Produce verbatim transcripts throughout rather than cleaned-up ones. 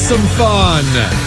some fun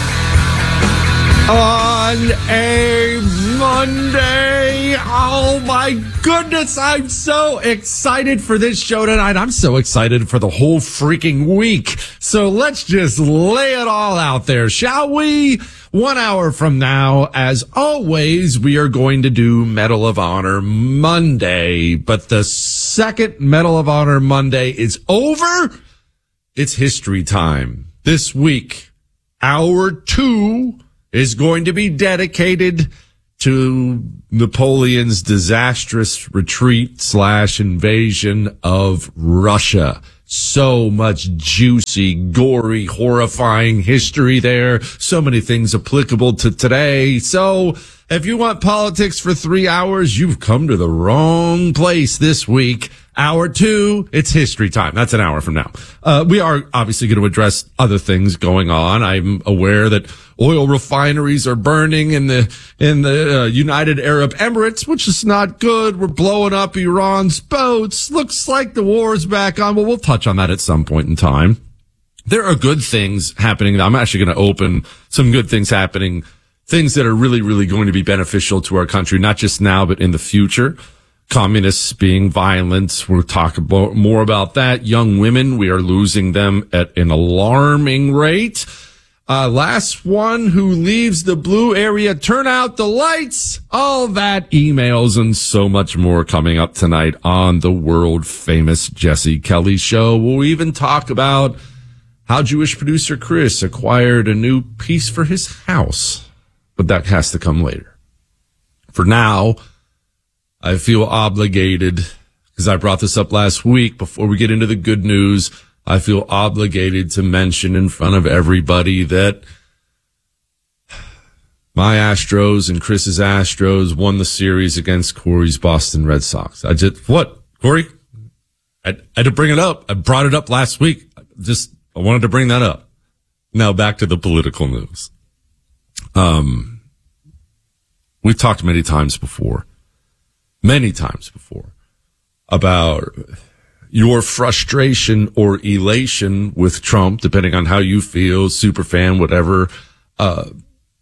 on a Monday. Oh my goodness, I'm so excited for this show tonight. I'm so excited for the whole freaking week. So let's just lay it all out there, shall we? One hour from now, as always, we are going to do Medal of Honor Monday. But the second Medal of Honor Monday is over. It's history time. This week, hour two is going to be dedicated to Napoleon's disastrous retreat slash invasion of Russia. So much juicy, gory, horrifying history there. So many things applicable to today. So if you want politics for three hours, you've come to the wrong place this week. Hour two, it's history time. That's an hour from now. Uh, we are obviously going to address other things going on. I'm aware that oil refineries are burning in the, in the uh, United Arab Emirates, which is not good. We're blowing up Iran's boats. Looks like the war is back on. Well, we'll touch on that at some point in time. There are good things happening. I'm actually going to open some good things happening, things that are really, really going to be beneficial to our country, not just now, but in the future. Communists being violent. We'll talk about more about that. Young women, we are losing them at an alarming rate. Uh, last one who leaves the blue area, turn out the lights. All that, emails, and so much more coming up tonight on the world famous Jesse Kelly Show. We'll even talk about how Jewish producer Chris acquired a new piece for his house, but that has to come later. For now, I feel obligated, because I brought this up last week, before we get into the good news, I feel obligated to mention in front of everybody that my Astros and Chris's Astros won the series against Corey's Boston Red Sox. I just, what, Corey? I, I had to bring it up. I brought it up last week. Just, I wanted to bring that up. Now back to the political news. Um, we've talked many times before. Many times before about your frustration or elation with Trump, depending on how you feel, super fan, whatever. Uh,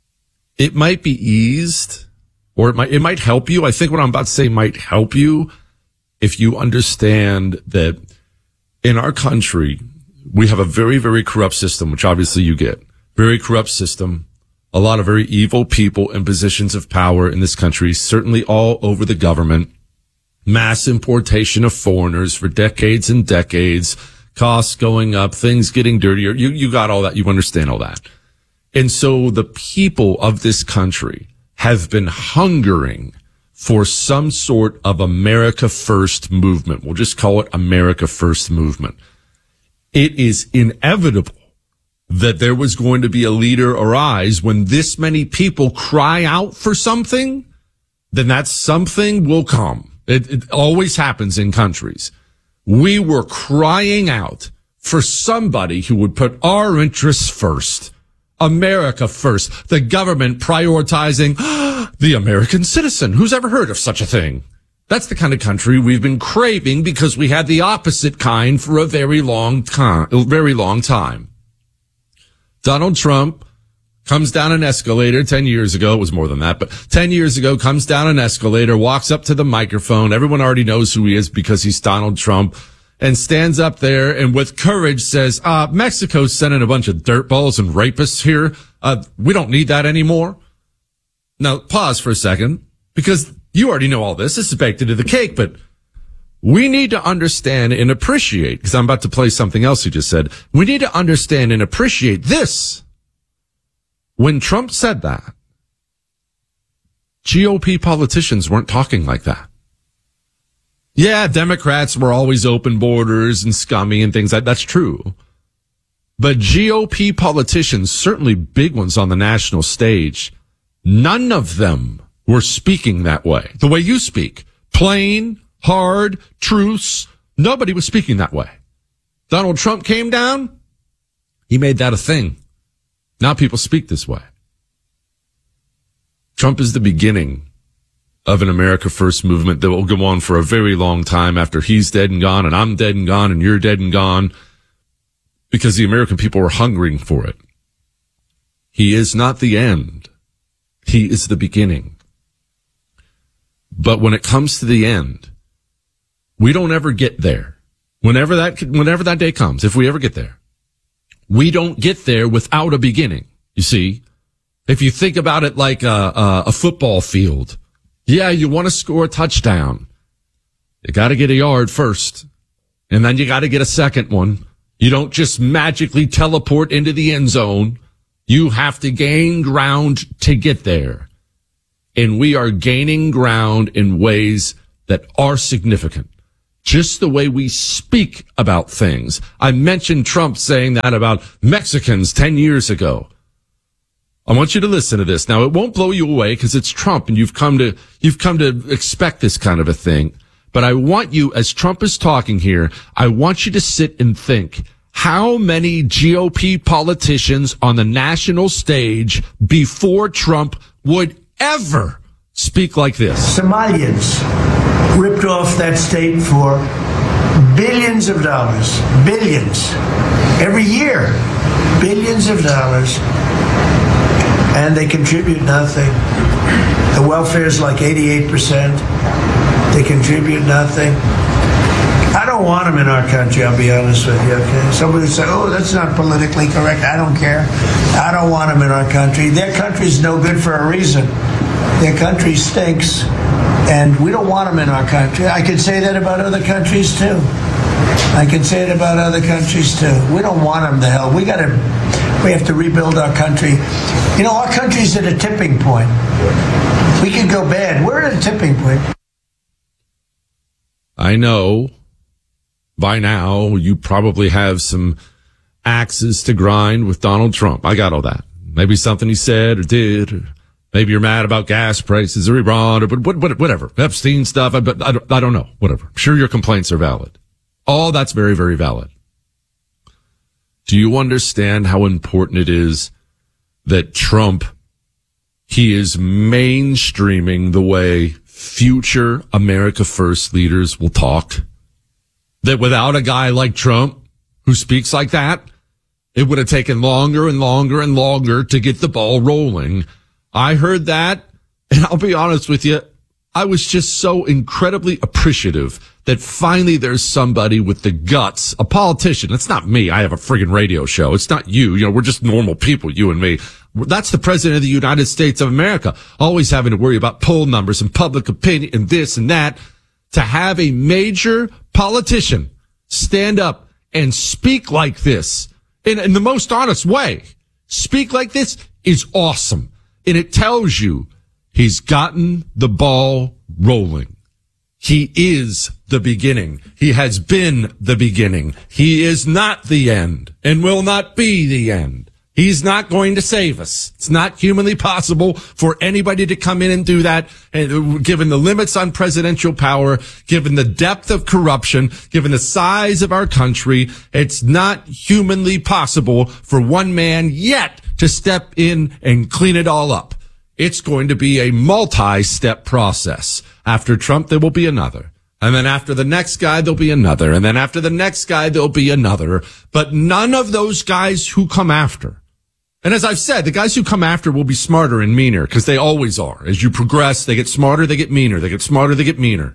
it might be eased, or it might, it might help you. I think what I'm about to say might help you if you understand that in our country, we have a very, very corrupt system, which obviously you get. Very corrupt system. A lot of very evil people in positions of power in this country, certainly all over the government. Mass importation of foreigners for decades and decades, costs going up, things getting dirtier. You, you got all that. You understand all that. And so the people of this country have been hungering for some sort of America First movement. We'll just call it America First movement. It is inevitable that there was going to be a leader arise when this many people cry out for something, then that something will come. It, it always happens in countries. We were crying out for somebody who would put our interests first. America first. The government prioritizing the American citizen. Who's ever heard of such a thing? That's the kind of country we've been craving because we had the opposite kind for a very long time, a very long time. Donald Trump comes down an escalator ten years ago. It was more than that, but ten years ago, comes down an escalator, walks up to the microphone. Everyone already knows who he is because he's Donald Trump, and stands up there and with courage says, uh, Mexico's sending a bunch of dirtballs and rapists here. Uh, we don't need that anymore. Now, pause for a second, because you already know all this. This is baked into the cake, but we need to understand and appreciate, because I'm about to play something else he just said. We need to understand and appreciate this. When Trump said that, G O P politicians weren't talking like that. Yeah, Democrats were always open borders and scummy and things like that. That's true. But G O P politicians, certainly big ones on the national stage, none of them were speaking that way. The way you speak. Plain, hard, truths. Nobody was speaking that way. Donald Trump came down. He made that a thing. Now people speak this way. Trump is the beginning of an America First movement that will go on for a very long time after he's dead and gone and I'm dead and gone and you're dead and gone, because the American people are hungering for it. He is not the end. He is the beginning. But when it comes to the end, we don't ever get there. Whenever that, whenever that day comes, if we ever get there, we don't get there without a beginning. You see, if you think about it like a, a, a football field, yeah, you want to score a touchdown. You got to get a yard first, and then you got to get a second one. You don't just magically teleport into the end zone. You have to gain ground to get there. And we are gaining ground in ways that are significant. Just the way we speak about things. I mentioned Trump saying that about Mexicans ten years ago. I want you to listen to this. Now, it won't blow you away because it's Trump and you've come to, you've come to expect this kind of a thing. But I want you, as Trump is talking here, I want you to sit and think, how many G O P politicians on the national stage before Trump would ever speak like this? Somalians ripped off that state for billions of dollars, billions, every year, billions of dollars, and they contribute nothing. The welfare is like eighty-eight percent. They contribute nothing. I don't want them in our country, I'll be honest with you, okay? Somebody would say, oh, that's not politically correct. I don't care. I don't want them in our country. Their country's no good for a reason. Their country stinks, and we don't want them in our country. I could say that about other countries, too. I can say it about other countries, too. We don't want them to hell. We got to, we have to rebuild our country. You know, our country's at a tipping point. We could go bad. We're at a tipping point. I know by now you probably have some axes to grind with Donald Trump. I got all that. Maybe something he said or did, or maybe you're mad about gas prices or Iran or whatever. Epstein stuff. I, but I don't, I don't know. Whatever. I'm sure your complaints are valid. All that's very, very valid. Do you understand how important it is that Trump, he is mainstreaming the way future America First leaders will talk? That without a guy like Trump who speaks like that, it would have taken longer and longer and longer to get the ball rolling. I heard that, and I'll be honest with you, I was just so incredibly appreciative that finally there's somebody with the guts, a politician. It's not me. I have a friggin' radio show. It's not you. You know, we're just normal people, you and me. That's the president of the United States of America, always having to worry about poll numbers and public opinion and this and that. To have a major politician stand up and speak like this in, in the most honest way, speak like this is awesome. And it tells you he's gotten the ball rolling. He is the beginning. He has been the beginning. He is not the end and will not be the end. He's not going to save us. It's not humanly possible for anybody to come in and do that. And given the limits on presidential power, given the depth of corruption, given the size of our country, it's not humanly possible for one man yet to step in and clean it all up. It's going to be a multi-step process. After Trump, there will be another. And then after the next guy, there'll be another. And then after the next guy, there'll be another. But none of those guys who come after, and as I've said, the guys who come after will be smarter and meaner because they always are. As you progress, they get smarter, they get meaner. They get smarter, they get meaner.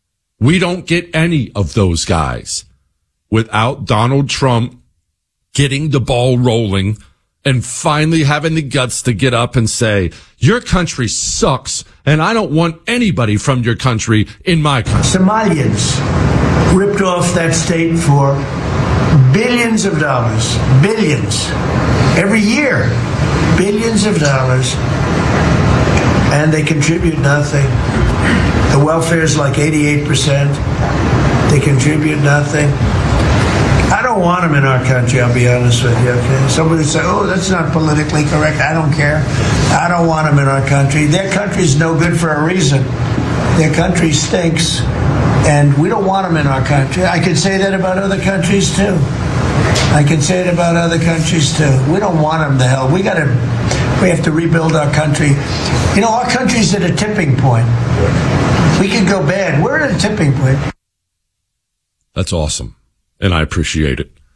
We don't get any of those guys without Donald Trump getting the ball rolling and finally having the guts to get up and say, your country sucks, and I don't want anybody from your country in my country. Somalians ripped off that state for billions of dollars, billions, every year, billions of dollars, and they contribute nothing. The welfare is like eighty-eight percent. They contribute nothing. I don't want them in our country, I'll be honest with you, okay? Somebody would say, oh, that's not politically correct. I don't care. I don't want them in our country. Their country's no good for a reason. Their country stinks, and we don't want them in our country. I could say that about other countries, too. I can say it about other countries, too. We don't want them to hell. We got to, we have to rebuild our country. You know, our country's at a tipping point. We could go bad. We're at a tipping point. That's awesome. And I appreciate it.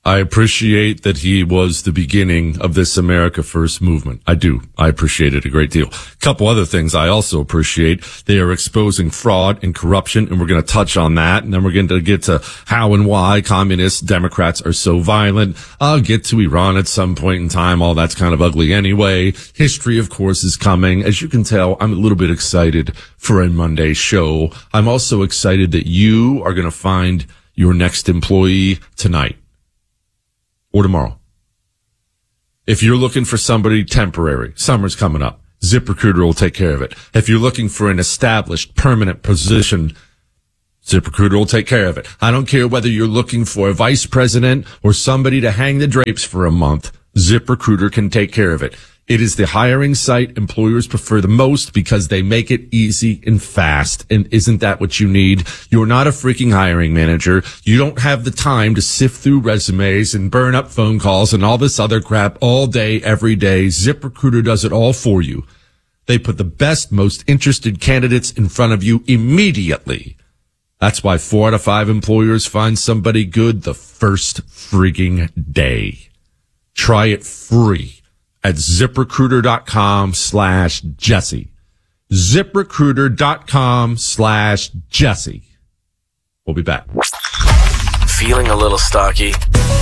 I appreciate that he was the beginning of this America First movement. I do. I appreciate it a great deal. A couple other things I also appreciate. They are exposing fraud and corruption, and we're going to touch on that. And then we're going to get to how and why communists, Democrats are so violent. I'll get to Iran at some point in time. All that's kind of ugly anyway. History, of course, is coming. As you can tell, I'm a little bit excited for a Monday show. I'm also excited that you are going to find your next employee tonight. Or tomorrow. If you're looking for somebody temporary, summer's coming up, ZipRecruiter will take care of it. If you're looking for an established, permanent position, ZipRecruiter will take care of it. I don't care whether you're looking for a vice president or somebody to hang the drapes for a month, ZipRecruiter can take care of it. It is the hiring site employers prefer the most because they make it easy and fast. And isn't that what you need? You're not a freaking hiring manager. You don't have the time to sift through resumes and burn up phone calls and all this other crap all day, every day. ZipRecruiter does it all for you. They put the best, most interested candidates in front of you immediately. That's why four out of five employers find somebody good the first freaking day. Try it free at ZipRecruiter.com slash Jesse. ZipRecruiter.com slash Jesse. We'll be back. Feeling a little stocky?